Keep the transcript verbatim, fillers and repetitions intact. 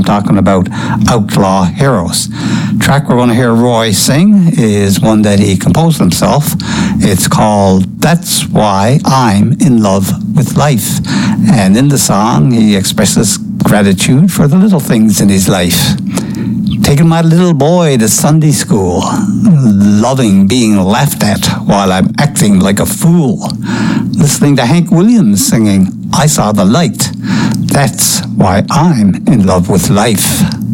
talking about Outlaw Heroes. The track we're going to hear Roy sing is one that he composed himself. It's called That's Why I'm in Love with Life. And in the song, he expresses gratitude for the little things in his life. Taking my little boy to Sunday school, loving being laughed at while I'm acting like a fool, listening to Hank Williams singing I Saw the Light. That's why I'm in love with life.